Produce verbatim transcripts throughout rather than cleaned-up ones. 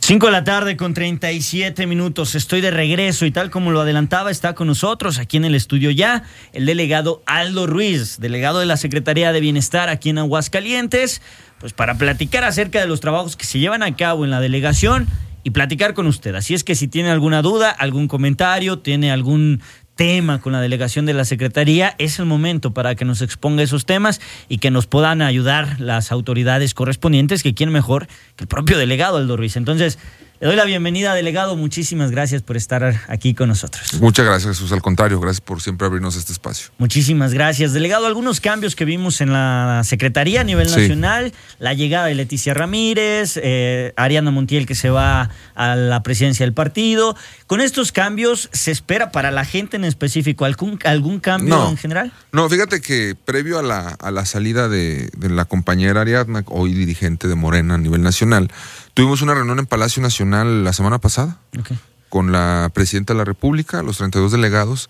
Cinco de la tarde con treinta y siete minutos. Estoy de regreso y tal como lo adelantaba, está con nosotros aquí en el estudio ya el delegado Aldo Ruiz, delegado de la Secretaría de Bienestar aquí en Aguascalientes, pues para platicar acerca de los trabajos que se llevan a cabo en la delegación y platicar con usted. Así es que si tiene alguna duda, algún comentario, tiene algún tema con la delegación de la Secretaría, es el momento para que nos exponga esos temas y que nos puedan ayudar las autoridades correspondientes, que quién mejor que el propio delegado Aldo Ruiz. Entonces, le doy la bienvenida, delegado. Muchísimas gracias por estar aquí con nosotros. Muchas gracias, Jesús. Al contrario, gracias por siempre abrirnos este espacio. Muchísimas gracias. Delegado, algunos cambios que vimos en la Secretaría a nivel nacional, sí. La llegada de Leticia Ramírez, eh, Ariadna Montiel, que se va a la presidencia del partido. Con estos cambios, ¿se espera para la gente en específico algún, algún cambio no, en general? No, fíjate que previo a la, a la salida de, de la compañera Ariadna, hoy dirigente de Morena a nivel nacional, tuvimos una reunión en Palacio Nacional la semana pasada, okay, con la presidenta de la República, los treinta y dos delegados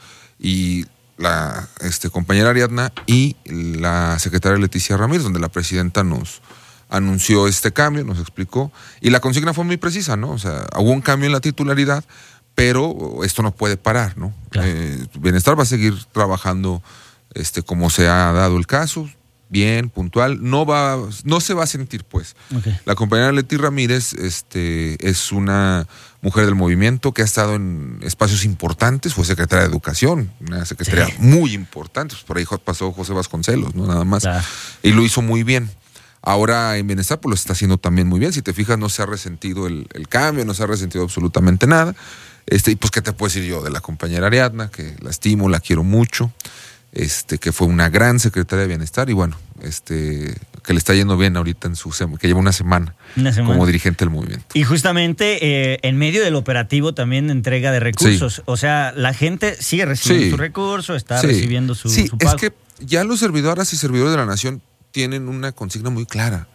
y la este, compañera Ariadna y la secretaria Leticia Ramírez, donde la presidenta nos anunció este cambio, nos explicó, y la consigna fue muy precisa, ¿no? O sea, hubo un cambio en la titularidad, pero esto no puede parar, ¿no? Claro. Eh, Bienestar va a seguir trabajando este, como se ha dado el caso, bien, puntual, no va, no se va a sentir, pues. Okay. La compañera Leti Ramírez este, es una mujer del movimiento que ha estado en espacios importantes, fue secretaria de Educación, una secretaria sí. muy importante, pues por ahí pasó José Vasconcelos, ¿no? Nada más. Claro. Y lo hizo muy bien. Ahora en Bienestar pues lo está haciendo también muy bien. Si te fijas, no se ha resentido el, el cambio, no se ha resentido absolutamente nada. Este, y pues, ¿qué te puedo decir yo de la compañera Ariadna? Que la estimo, la quiero mucho. Este, que fue una gran secretaria de Bienestar y bueno, este, que le está yendo bien ahorita en su semana, que lleva una semana, una semana como dirigente del movimiento. Y justamente eh, en medio del operativo también entrega de recursos, sí. O sea, la gente sigue recibiendo sí. su recurso, está sí. recibiendo su, sí, su pago. Es que ya los servidoras y servidores de la nación tienen una consigna muy clara.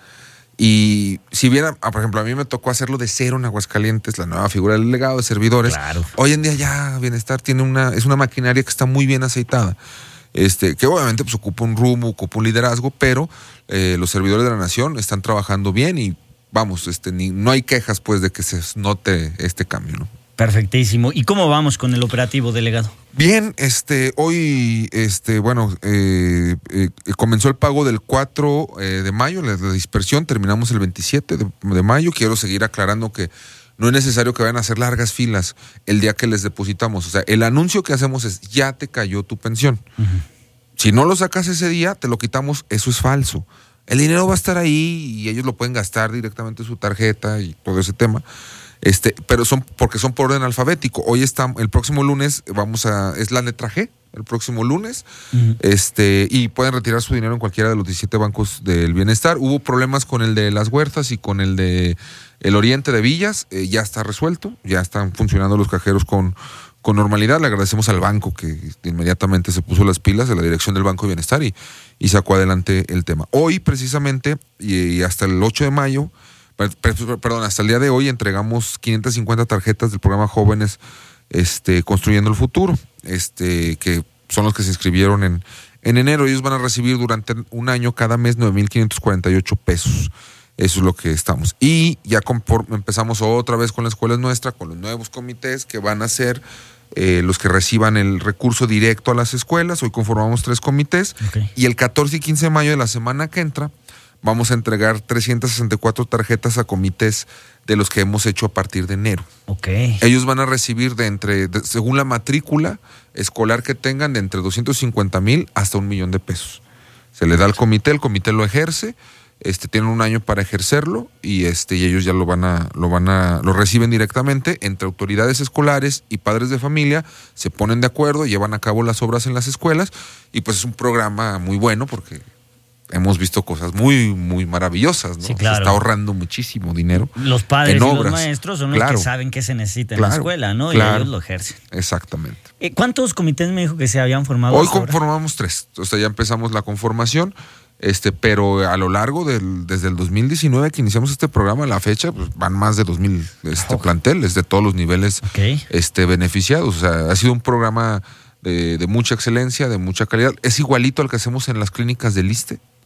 Y si bien, por ejemplo, a mí me tocó hacerlo de cero en Aguascalientes, la nueva figura del delegado de servidores, claro. Hoy en día ya Bienestar tiene una, es una maquinaria que está muy bien aceitada. Este, que obviamente pues, ocupa un rumbo, ocupa un liderazgo, pero eh, los servidores de la nación están trabajando bien y vamos, este, ni, no hay quejas pues de que se note este cambio, ¿no? Perfectísimo. ¿Y cómo vamos con el operativo, delegado? Bien, este, hoy, este, bueno, eh, eh, comenzó el pago del cuatro eh, de mayo, la, la dispersión, terminamos el veintisiete de, de mayo. Quiero seguir aclarando que no es necesario que vayan a hacer largas filas el día que les depositamos. O sea, el anuncio que hacemos es, ya te cayó tu pensión. Uh-huh. Si no lo sacas ese día, te lo quitamos. Eso es falso. El dinero va a estar ahí y ellos lo pueden gastar directamente en su tarjeta y todo ese tema. Este, pero son porque son por orden alfabético. Hoy está, el próximo lunes vamos a, es la letra G, el próximo lunes, uh-huh. este, y pueden retirar su dinero en cualquiera de los diecisiete bancos del Bienestar. Hubo problemas con el de las Huertas y con el de el Oriente de Villas, eh, ya está resuelto, ya están funcionando los cajeros con, con normalidad. Le agradecemos al banco que inmediatamente se puso las pilas, de la dirección del Banco de Bienestar, y, y sacó adelante el tema. Hoy, precisamente, y, y hasta el ocho de mayo, per, per, perdón, hasta el día de hoy entregamos quinientas cincuenta tarjetas del programa Jóvenes este, Construyendo el Futuro, este, que son los que se inscribieron en, en enero. Ellos van a recibir durante un año cada mes nueve mil quinientos cuarenta y ocho pesos. Eso es lo que estamos. Y ya conforme empezamos otra vez con la escuela nuestra, con los nuevos comités que van a ser eh, los que reciban el recurso directo a las escuelas. Hoy conformamos tres comités. Okay. Y el catorce y quince de mayo de la semana que entra vamos a entregar trescientas sesenta y cuatro tarjetas a comités de los que hemos hecho a partir de enero. Okay. Ellos van a recibir de entre, de, según la matrícula escolar que tengan, de entre doscientos cincuenta mil hasta un millón de pesos. Se le da al comité, el comité lo ejerce. Este, tienen un año para ejercerlo y este y ellos ya lo van a lo van a lo reciben directamente entre autoridades escolares y padres de familia, se ponen de acuerdo, llevan a cabo las obras en las escuelas y pues es un programa muy bueno porque hemos visto cosas muy muy maravillosas, ¿no? Sí, claro. Se está ahorrando muchísimo dinero. Los padres en y obras. Los maestros son claro. los que saben qué se necesita en claro. la escuela, ¿no? Claro. Y ellos lo ejercen. Exactamente. Eh, ¿Cuántos comités me dijo que se habían formado? Hoy conformamos tres, o sea, ya empezamos la conformación. Este, pero a lo largo del, desde el dos mil diecinueve que iniciamos este programa a la fecha, pues van más de dos mil este, oh. planteles de todos los niveles okay. este, beneficiados. O sea, ha sido un programa de, de mucha excelencia, de mucha calidad. Es igualito al que hacemos en las clínicas del ISSSTE. Ya.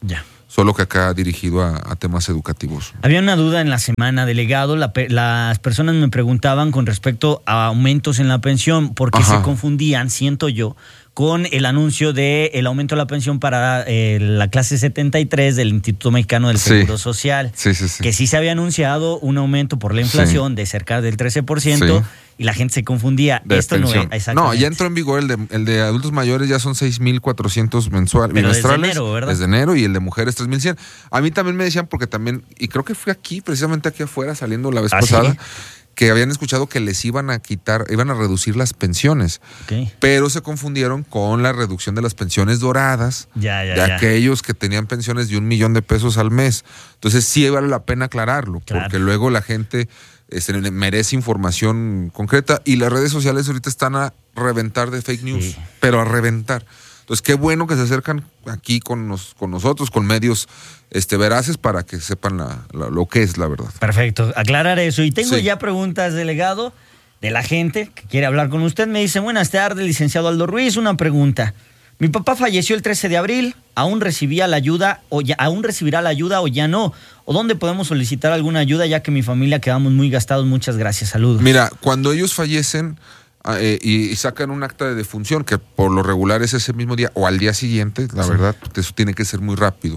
solo que acá dirigido a, a temas educativos. Había una duda en la semana, delegado, la, las personas me preguntaban con respecto a aumentos en la pensión, porque Ajá. se confundían, siento yo, con el anuncio del el aumento de la pensión para eh, la clase setenta y tres del Instituto Mexicano del Seguro sí. Social, sí, sí, sí. que sí se había anunciado un aumento por la inflación sí. de cerca del trece por ciento, sí. y la gente se confundía. De Esto pensión. no es, no, ya entró en vigor el de, el de adultos mayores, ya son seis mil cuatrocientos mensuales, bimestrales. Desde enero, ¿verdad? Desde enero, y el de mujeres tres mil cien. A mí también me decían, porque también, y creo que fui aquí, precisamente aquí afuera, saliendo la vez ¿Ah, pasada, sí? que habían escuchado que les iban a quitar, iban a reducir las pensiones, okay. pero se confundieron con la reducción de las pensiones doradas ya, ya, de ya. aquellos que tenían pensiones de un millón de pesos al mes. Entonces sí vale la pena aclararlo, claro. porque luego la gente este, merece información concreta y las redes sociales ahorita están a reventar de fake news, sí. pero a reventar. Entonces, qué bueno que se acercan aquí con, nos, con nosotros, con medios este, veraces, para que sepan la, la, lo que es la verdad. Perfecto, aclarar eso. Y tengo sí. ya preguntas, delegado, de la gente que quiere hablar con usted. Me dice, buenas tardes, licenciado Aldo Ruiz, una pregunta. Mi papá falleció el trece de abril, ¿aún recibía la ayuda o ya, aún recibirá la ayuda o ya no? ¿O dónde podemos solicitar alguna ayuda, ya que mi familia quedamos muy gastados? Muchas gracias, saludos. Mira, cuando ellos fallecen... Eh, y, y sacan un acta de defunción, que por lo regular es ese mismo día o al día siguiente, la sí. verdad, eso tiene que ser muy rápido.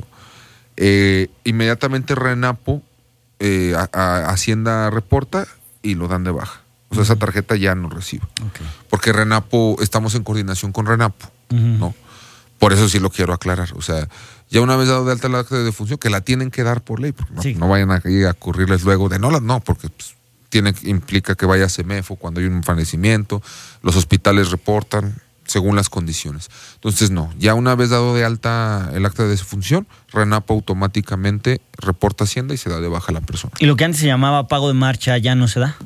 Eh, inmediatamente Renapo, eh, a, a Hacienda reporta y lo dan de baja. O sea, uh-huh. esa tarjeta ya no recibe. Okay. Porque Renapo, estamos en coordinación con Renapo, uh-huh. ¿no? Por eso sí lo quiero aclarar. O sea, ya una vez dado de alta el acta de defunción, que la tienen que dar por ley, porque no, sí. no vayan a, a ocurrirles luego de no, no, porque... Pues, Tiene, implica que vaya a CEMEFO cuando hay un fallecimiento, los hospitales reportan según las condiciones. Entonces, no, ya una vez dado de alta el acta de defunción, Renapo automáticamente reporta Hacienda y se da de baja a la persona. ¿Y lo que antes se llamaba pago de marcha ya no se da?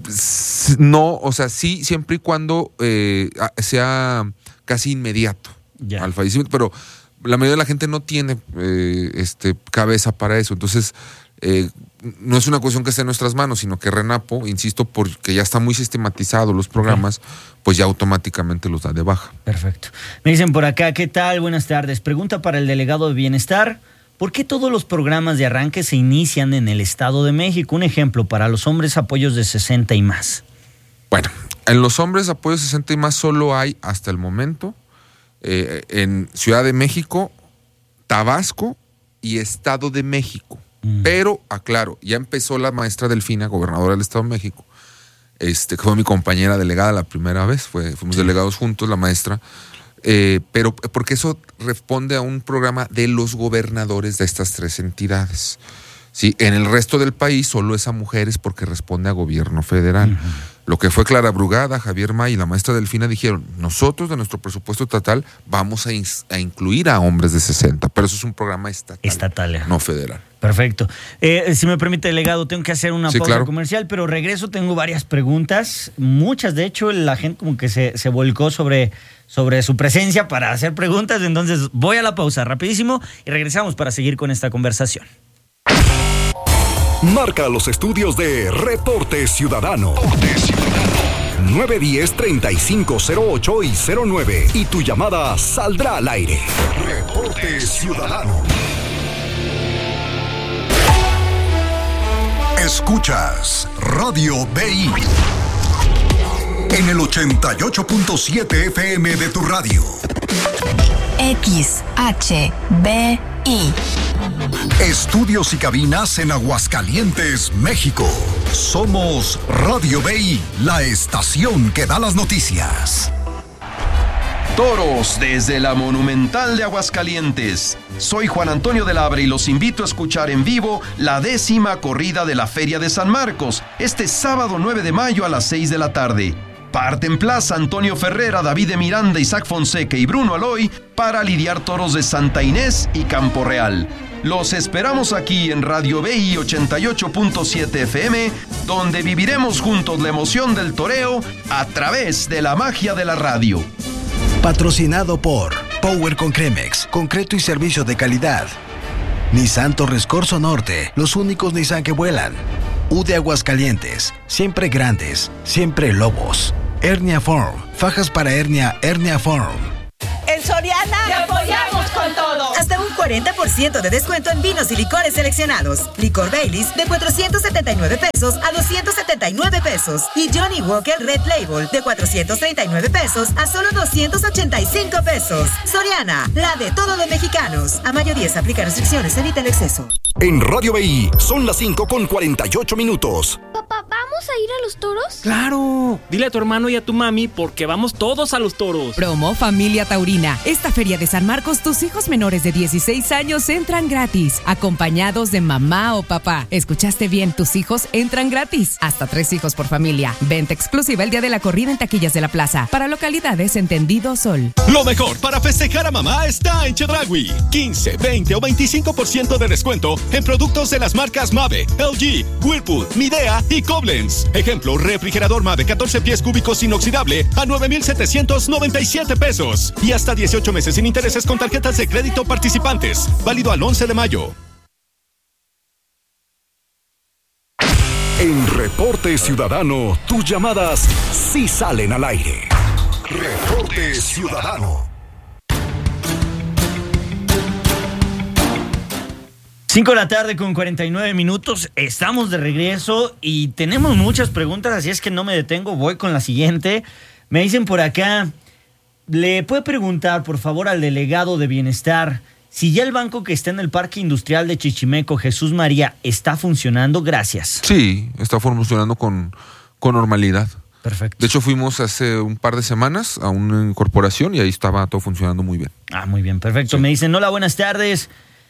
No, o sea, sí, siempre y cuando eh, sea casi inmediato ya. al fallecimiento, pero la mayoría de la gente no tiene eh, este, cabeza para eso, entonces... Eh, no es una cuestión que esté en nuestras manos, sino que Renapo, insisto, porque ya está muy sistematizado los programas, okay. pues ya automáticamente los da de baja. Perfecto. Me dicen por acá, ¿qué tal? Buenas tardes. Pregunta para el delegado de Bienestar. ¿Por qué todos los programas de arranque se inician en el Estado de México? Un ejemplo, para los hombres apoyos de sesenta y más. Bueno, en los hombres apoyos de sesenta y más solo hay, hasta el momento, eh, en Ciudad de México, Tabasco y Estado de México. Pero, aclaro, ya empezó la maestra Delfina, gobernadora del Estado de México, este, que fue mi compañera delegada la primera vez, fue, fuimos sí. delegados juntos, la maestra, eh, pero porque eso responde a un programa de los gobernadores de estas tres entidades. ¿Sí? En el resto del país solo es a mujeres porque responde a gobierno federal. Uh-huh. Lo que fue Clara Brugada, Javier May y la maestra Delfina dijeron, nosotros de nuestro presupuesto estatal vamos a, in- a incluir a hombres de sesenta, pero eso es un programa estatal, estatal no federal. Perfecto. Eh, si me permite, delegado, tengo que hacer una sí, pausa claro. comercial, pero regreso, tengo varias preguntas. Muchas, de hecho, la gente como que se, se volcó sobre, sobre su presencia para hacer preguntas, entonces voy a la pausa rapidísimo y regresamos para seguir con esta conversación. Marca los estudios de Reporte Ciudadano. nueve uno cero, treinta y cinco cero ocho y cero nueve y tu llamada saldrá al aire. Reporte Ciudadano. Escuchas Radio B I en el ochenta y ocho punto siete F M de tu radio. X H B I. Estudios y cabinas en Aguascalientes, México. Somos Radio B I, la estación que da las noticias. Toros desde la Monumental de Aguascalientes. Soy Juan Antonio de Labra y los invito a escuchar en vivo la décima corrida de la Feria de San Marcos, este sábado nueve de mayo a las seis de la tarde. Parte en plaza Antonio Ferrera, David de Miranda, Isaac Fonseca y Bruno Aloy para lidiar toros de Santa Inés y Campo Real. Los esperamos aquí en Radio B I ochenta y ocho punto siete F M, donde viviremos juntos la emoción del toreo a través de la magia de la radio. Patrocinado por Power con Cremex, concreto y servicio de calidad. Nissan Torres Corso Norte, los únicos Nissan que vuelan. U de Aguascalientes, siempre grandes, siempre lobos. Hernia Form, fajas para hernia, Hernia Form. En Soriana te apoyamos con todo. Hasta un cuarenta por ciento de descuento en vinos y licores seleccionados. Licor Baileys de cuatrocientos setenta y nueve pesos a doscientos setenta y nueve pesos. Y Johnny Walker Red Label de cuatrocientos treinta y nueve pesos a solo doscientos ochenta y cinco pesos. Soriana, la de todos los mexicanos. A mayo diez, aplica restricciones, evita el exceso. En Radio B I son las cinco con cuarenta y ocho minutos. Papá, ¿vamos a ir a los toros? ¡Claro! Dile a tu hermano y a tu mami porque vamos todos a los toros. Promo Familia Taurina. Esta feria de San Marcos, tus hijos menores de dieciséis años entran gratis, acompañados de mamá o papá. ¿Escuchaste bien? Tus hijos entran gratis. Hasta tres hijos por familia. Venta exclusiva el día de la corrida en taquillas de la plaza. Para localidades Entendido Sol. Lo mejor para festejar a mamá está en Chedraui. quince, veinte o veinticinco por ciento de descuento en productos de las marcas Mave, L G, Whirlpool, Midea y Koblenz. Ejemplo, refrigerador Mave catorce pies cúbicos inoxidable a nueve mil setecientos noventa y siete pesos. Y hasta dieciocho meses sin intereses con tarjetas de crédito participantes. Válido al once de mayo. En Reporte Ciudadano, tus llamadas sí salen al aire. Reporte Ciudadano. cinco de la tarde con cuarenta y nueve minutos, estamos de regreso y tenemos muchas preguntas, así es que no me detengo, voy con la siguiente. Me dicen por acá, ¿le puede preguntar por favor al delegado de Bienestar si ya el banco que está en el Parque Industrial de Chichimeco, Jesús María, está funcionando? Gracias. Sí, está funcionando con, con normalidad. Perfecto. De hecho, fuimos hace un par de semanas a una incorporación y ahí estaba todo funcionando muy bien. Ah, muy bien, perfecto. Sí. Me dicen, hola, buenas tardes.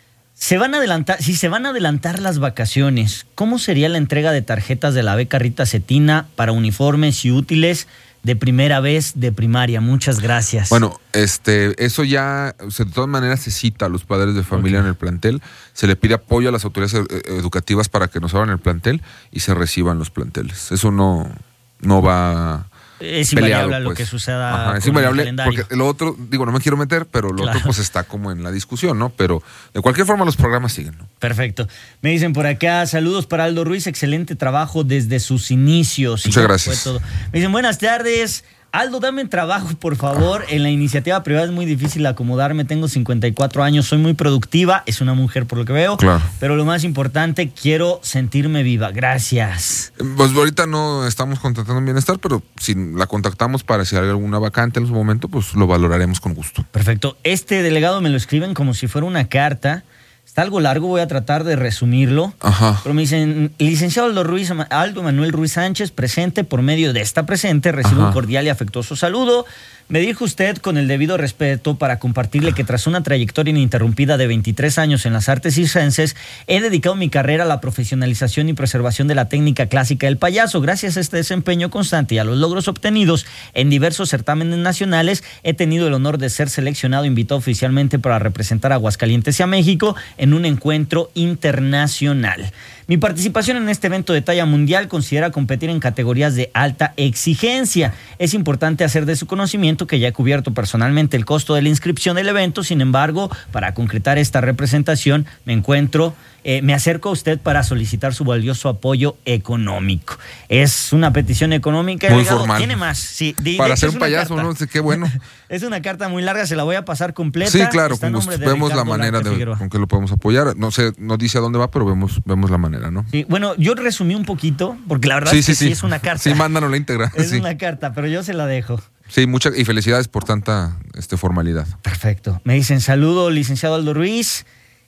Se van a adelantar, si se van a adelantar las vacaciones, ¿cómo sería la entrega de tarjetas de la beca Rita Cetina para uniformes y útiles de primera vez de primaria? Muchas gracias. Bueno, este, eso ya, o sea, de todas maneras se cita a los padres de familia okay. en el plantel, se le pide apoyo a las autoridades educativas para que nos abran el plantel y se reciban los planteles. Eso no, no va... Es peleado, invariable pues. lo que suceda. Ajá, es invariable porque lo otro, digo, no me quiero meter, pero lo claro. otro pues está como en la discusión, ¿no? Pero de cualquier forma los programas siguen, ¿no? Perfecto. Me dicen por acá, saludos para Aldo Ruiz, excelente trabajo desde sus inicios. Muchas gracias. Todo. Me dicen, buenas tardes. Aldo, dame trabajo, por favor. En la iniciativa privada es muy difícil acomodarme. Tengo cincuenta y cuatro años, soy muy productiva. Es una mujer por lo que veo. Claro. Pero lo más importante, quiero sentirme viva. Gracias. Pues ahorita no estamos contratando en Bienestar, pero si la contactamos para si hay alguna vacante en su momento, pues lo valoraremos con gusto. Perfecto. Este delegado me lo escriben como si fuera una carta. Está algo largo, voy a tratar de resumirlo. Ajá. Pero me dicen, licenciado Aldo Ruiz, Aldo Manuel Ruiz Sánchez, presente, por medio de esta presente, recibo un cordial y afectuoso saludo. Me dirijo usted con el debido respeto para compartirle que tras una trayectoria ininterrumpida de veintitrés años en las artes circenses, he dedicado mi carrera a la profesionalización y preservación de la técnica clásica del payaso. Gracias a este desempeño constante y a los logros obtenidos en diversos certámenes nacionales, he tenido el honor de ser seleccionado, invitado oficialmente para representar a Aguascalientes y a México en un encuentro internacional. Mi participación en este evento de talla mundial considera competir en categorías de alta exigencia. Es importante hacer de su conocimiento que ya he cubierto personalmente el costo de la inscripción del evento. Sin embargo, para concretar esta representación, me encuentro, eh, me acerco a usted para solicitar su valioso apoyo económico. Es una petición económica. Muy delegado, formal. Tiene más. Sí, de, para de ser un payaso, carta. no sé qué bueno. Es una carta muy larga, se la voy a pasar completa. Sí, claro, Está con gusto. De vemos Ricardo la manera Blanca de Figueroa. con que lo podemos apoyar. No sé, no dice a dónde va, pero vemos, vemos la manera, ¿no? Sí, bueno, yo resumí un poquito, porque la verdad sí, es que sí, sí, sí es una carta. Sí, mándanos la íntegra. Es sí. una carta, pero yo se la dejo. Sí, muchas y felicidades por tanta este, formalidad. Perfecto. Me dicen, saludo, licenciado Aldo Ruiz.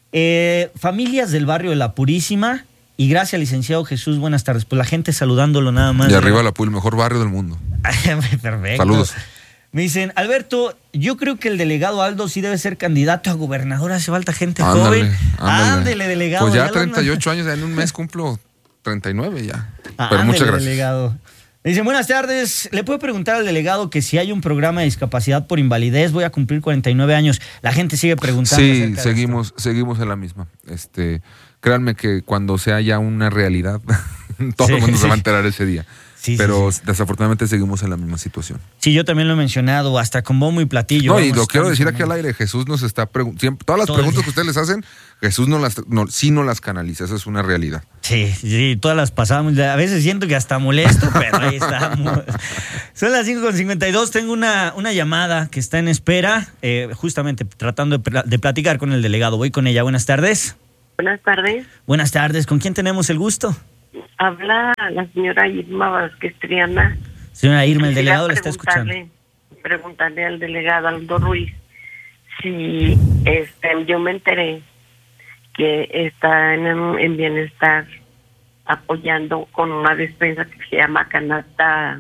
Eh, familias del barrio de La Purísima. Y gracias, licenciado Jesús, buenas tardes. Pues la gente saludándolo nada más. De arriba La Purísima, el mejor barrio del mundo. Perfecto. Saludos. Me dicen, Alberto, yo creo que el delegado Aldo sí debe ser candidato a gobernador. Hace falta gente ándale, joven. Ándale, ándele, delegado. Pues ya, ya treinta y ocho años, ya en un mes cumplo treinta y nueve ya. Ah, Pero ándele, muchas gracias. Delegado. Me dicen, buenas tardes. ¿Le puedo preguntar al delegado que si hay un programa de discapacidad por invalidez? Voy a cumplir cuarenta y nueve años. La gente sigue preguntando. Sí, seguimos, seguimos en la misma. Este, créanme que cuando sea ya una realidad, todo sí, el mundo sí. se va a enterar ese día. Sí, pero sí, sí. desafortunadamente seguimos en la misma situación. Sí, yo también lo he mencionado, hasta con bombo y platillo. No, y Vamos, lo quiero decir estamos aquí al aire, Jesús nos está preguntando, todas las Todo preguntas el- que ustedes les hacen, Jesús no las, no, sí no las canaliza, esa es una realidad. Sí, sí, todas las pasamos. A veces siento que hasta molesto, pero ahí estamos. Son las cinco con cincuenta y dos. Tengo una, una llamada que está en espera, eh, justamente tratando de, pla- de platicar con el delegado. Voy con ella. Buenas tardes. Buenas tardes. Buenas tardes. ¿Con quién tenemos el gusto? Habla la señora Irma Vázquez Triana. Señora Irma, el Quisiera delegado la está escuchando. preguntarle- Preguntarle al delegado Aldo Ruiz si este, yo me enteré que está en, en Bienestar apoyando con una despensa que se llama canasta,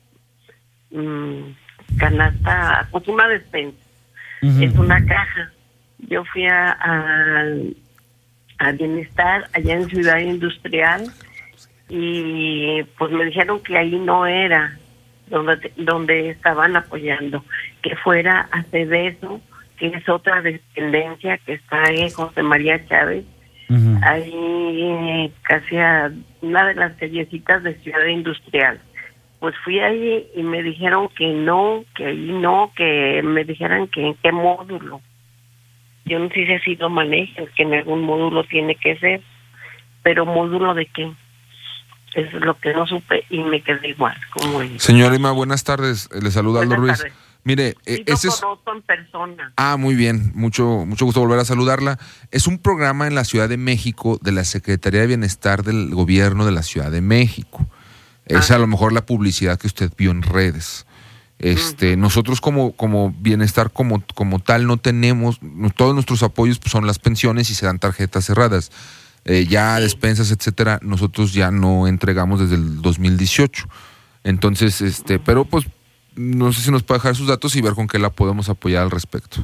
mm, canasta, pues una despensa, Ujú. es una caja. Yo fui a, a, a Bienestar allá en Ciudad Industrial y pues me dijeron que ahí no era donde donde estaban apoyando, que fuera a Cedeso, que es otra dependencia que está en José María Chávez, Ujú. ahí eh, casi a una de las callecitas de Ciudad Industrial. Pues fui ahí y me dijeron que no, que ahí no, que me dijeran que en qué módulo. Yo no sé si así lo manejan, que en algún módulo tiene que ser, pero módulo de qué. Eso es lo que no supe y me quedé igual, como él. Señora Irma, buenas tardes, le saluda Aldo Buenas Ruiz. tardes. Mire, Sí, eh, lo ese es... conozco en persona. Ah, muy bien, mucho, mucho gusto volver a saludarla. Es un programa en la Ciudad de México de la Secretaría de Bienestar del Gobierno de la Ciudad de México. Es a lo mejor la publicidad que usted vio en redes. Este, nosotros como, como bienestar como, como tal no tenemos, no- todos nuestros apoyos pues, son las pensiones y se dan tarjetas cerradas. Eh, ya despensas, etcétera, nosotros ya no entregamos desde el dos mil dieciocho. Entonces, este, pero pues no sé si nos puede dejar sus datos y ver con qué la podemos apoyar al respecto.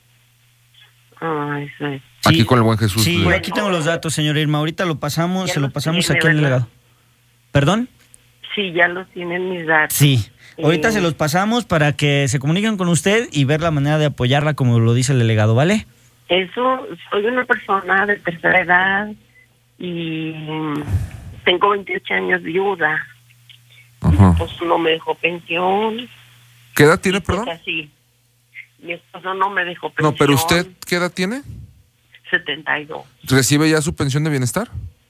Ay, sí. Aquí con el buen Jesús. Sí, le- aquí tengo los datos, señora Irma. Ahorita lo pasamos, Ya se lo los pasamos tiene, aquí al ¿verdad? delegado. ¿Perdón? Sí, ya los tienen mis datos. Sí. Ahorita Eh, se los pasamos para que se comuniquen con usted y ver la manera de apoyarla como lo dice el delegado, ¿vale? Eso, soy una persona de tercera edad y tengo veintiocho años viuda. Ajá. Pues no me dejó pensión. ¿Qué edad tiene, Pues perdón? así. Mi esposo no me dejó pensión. No, pero usted, ¿qué edad tiene? setenta y dos. ¿Recibe ya su pensión de bienestar?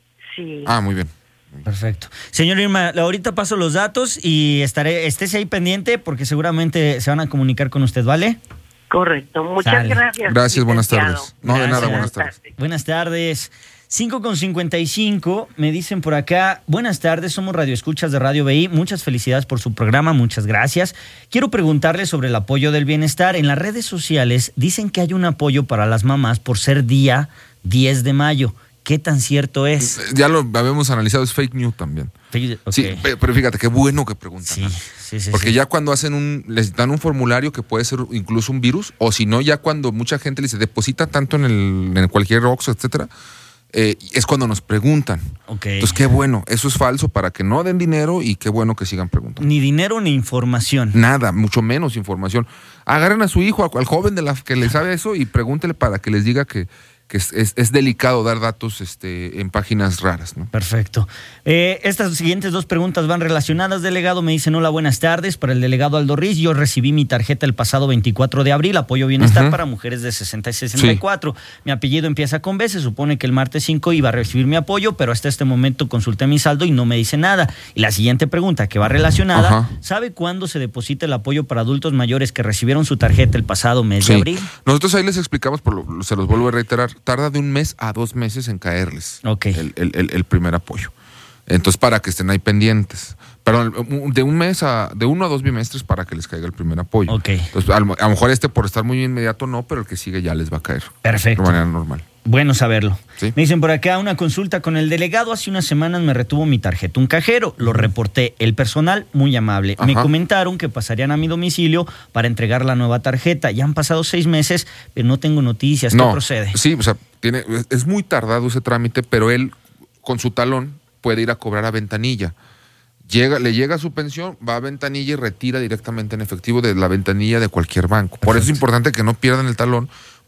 Sí. Ah, muy bien. Perfecto. Señor Irma, ahorita paso los datos y estaré, estése ahí pendiente porque seguramente se van a comunicar con usted, ¿vale? Correcto. Muchas Sale. gracias. Gracias, buenas licenciado. tardes. No, de nada, Gracias. buenas tardes. Buenas tardes. cinco con cincuenta y cinco, me dicen por acá, buenas tardes, somos radioescuchas de Radio B I, muchas felicidades por su programa, muchas gracias. Quiero preguntarle sobre el apoyo del bienestar. En las redes sociales dicen que hay un apoyo para las mamás por ser día diez de mayo. ¿Qué tan cierto es? Ya lo habíamos analizado, es fake news también. Ok. Sí, pe- pero fíjate, qué bueno que preguntan. Sí, ¿no? sí, sí, Porque sí. ya cuando hacen un, les dan un formulario que puede ser incluso un virus, o si no, ya cuando mucha gente le dice, deposita tanto en el, en cualquier Oxxo, etcétera, eh, es cuando nos preguntan. Ok. Entonces, qué bueno, eso es falso para que no den dinero y qué bueno que sigan preguntando. Ni dinero ni información. Nada, mucho menos información. Agarren a su hijo, al joven de la que le sabe eso y pregúntele para que les diga que, que es, es, es delicado dar datos este, en páginas raras, ¿no? Perfecto. Eh, estas siguientes dos preguntas van relacionadas, delegado. Me dicen, hola, buenas tardes. Para el delegado Aldo Ruiz, yo recibí mi tarjeta el pasado veinticuatro de abril, apoyo bienestar Ujú. para mujeres de sesenta y sesenta y cuatro. Mi apellido empieza con B, se supone que el martes cinco iba a recibir mi apoyo, pero hasta este momento consulté mi saldo y no me dice nada. Y la siguiente pregunta, que va relacionada, Ajá. ¿sabe cuándo se deposita el apoyo para adultos mayores que recibieron su tarjeta el pasado mes de Sí. abril? Nosotros ahí les explicamos, por lo- se los vuelvo a reiterar, tarda de un mes a dos meses en caerles Ok. el, el- el- el primer apoyo. Entonces, para que estén ahí pendientes. Perdón, de un mes a, de uno a dos bimestres para que les caiga el primer apoyo. Ok. Entonces, a lo, a lo mejor este por estar muy inmediato no, pero el que sigue ya les va a caer. Perfecto. De manera normal. Bueno saberlo. Sí. Me dicen por acá una consulta con el delegado. Hace unas semanas me retuvo mi tarjeta un cajero. Lo reporté. El personal, muy amable. Me Ajá. comentaron que pasarían a mi domicilio para entregar la nueva tarjeta. Ya han pasado seis meses, pero no tengo noticias. ¿Qué No, procede? sí, o sea, tiene, es muy tardado ese trámite, pero él con su talón puede ir a cobrar a ventanilla. Llega, le llega su pensión, va a ventanilla y retira directamente en efectivo de la ventanilla de cualquier banco. Por eso es importante que no pierdan el talón,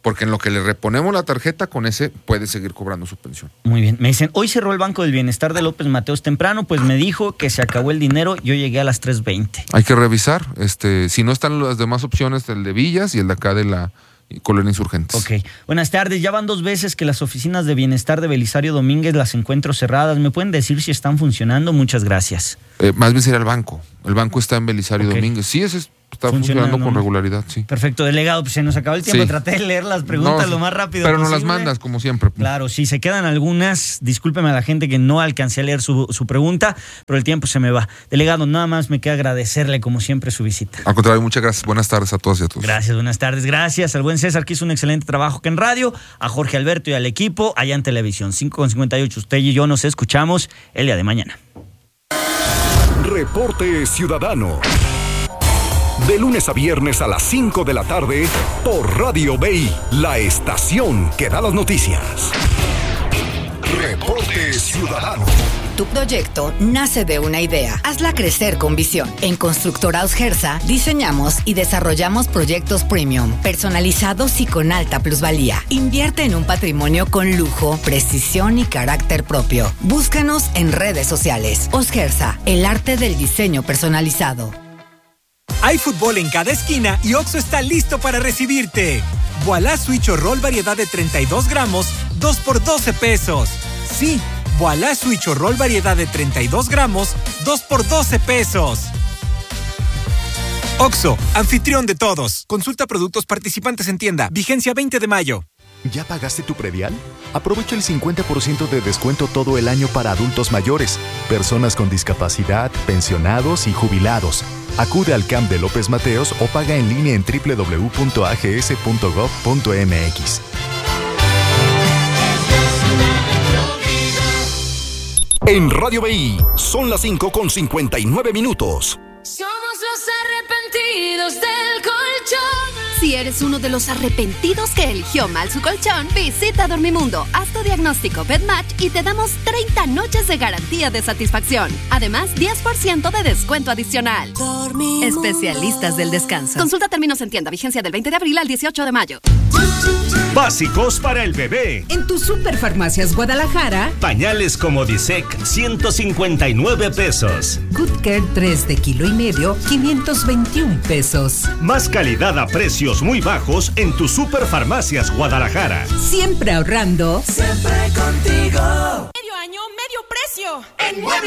porque en lo que le reponemos la tarjeta, con ese puede seguir cobrando su pensión. Muy bien. Me dicen, hoy cerró el Banco del Bienestar de López Mateos temprano, pues me dijo que se acabó el dinero, yo llegué a las tres veinte. Hay que revisar, este, si no están las demás opciones, el de Villas y el de acá de la Colonia Insurgentes. Ok. Buenas tardes. Ya van dos veces que las oficinas de bienestar de Belisario Domínguez las encuentro cerradas. ¿Me pueden decir si están funcionando? Muchas gracias. Eh, más bien sería el banco. El banco está en Belisario okay. Domínguez. Sí, ese está funcionando, funcionando con regularidad, sí. Perfecto, delegado, pues se nos acabó el tiempo. Sí. Traté de leer las preguntas no, lo más rápido pero posible. Pero nos las mandas, como siempre. Claro, sí, se quedan algunas. Discúlpeme a la gente que no alcancé a leer su, su pregunta, pero el tiempo se me va. Delegado, nada más me queda agradecerle, como siempre, su visita. Al contrario, muchas gracias. Buenas tardes a todos y a todos. Gracias, buenas tardes. Gracias al buen César, que hizo un excelente trabajo acá en radio, a Jorge Alberto y al equipo allá en televisión. cinco con cincuenta y ocho, usted y yo nos escuchamos el día de mañana. Reporte Ciudadano. De lunes a viernes a las cinco de la tarde por Radio B I, la estación que da las noticias. Reporte Ciudadano. Tu proyecto nace de una idea. Hazla crecer con visión. En Constructora Osgersa diseñamos y desarrollamos proyectos premium, personalizados y con alta plusvalía. Invierte en un patrimonio con lujo, precisión y carácter propio. Búscanos en redes sociales. Osgersa, el arte del diseño personalizado. Hay fútbol en cada esquina y Oxxo está listo para recibirte. Voilà Switch o Roll variedad de treinta y dos gramos, dos por doce pesos. Sí, Voilà Switch o Roll variedad de treinta y dos gramos, dos por doce pesos. Oxxo, anfitrión de todos. Consulta productos participantes en tienda. Vigencia veinte de mayo. ¿Ya pagaste tu predial? Aprovecha el cincuenta por ciento de descuento todo el año para adultos mayores, personas con discapacidad, pensionados y jubilados. Acude al C A M de López Mateos o paga en línea en doble u doble u doble u punto a g s punto gov punto m x. En Radio B I son las cinco con cincuenta y nueve minutos. Somos los arrepentidos del colchón. Si eres uno de los arrepentidos que eligió mal su colchón, visita Dormimundo, haz tu diagnóstico BedMatch y te damos treinta noches de garantía de satisfacción. Además, diez por ciento de descuento adicional. Dormimundo. Especialistas del descanso. Consulta términos en tienda. Vigencia del veinte de abril al dieciocho de mayo. Básicos para el bebé. En tu Superfarmacias Guadalajara. Pañales Comodisec, ciento cincuenta y nueve pesos. Good Care tres de kilo y medio, quinientos veintiún pesos. Más calidad a precios muy bajos en tu Superfarmacias Guadalajara. Siempre ahorrando. Siempre contigo. Medio año, medio precio. En